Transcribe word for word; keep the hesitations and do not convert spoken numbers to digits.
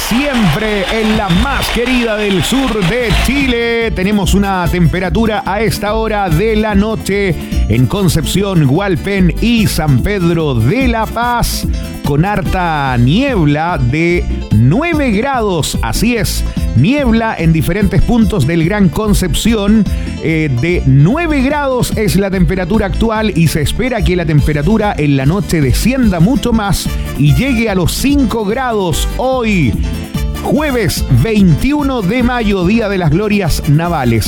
siempre en la más querida del sur de Chile. Tenemos una temperatura a esta hora de la noche en Concepción, Hualpén y San Pedro de la Paz, con harta niebla de nueve grados. Así es, niebla en diferentes puntos del Gran Concepción. Eh, de nueve grados es la temperatura actual y se espera que la temperatura en la noche descienda mucho más y llegue a los cinco grados hoy, jueves veintiuno de mayo, Día de las Glorias Navales.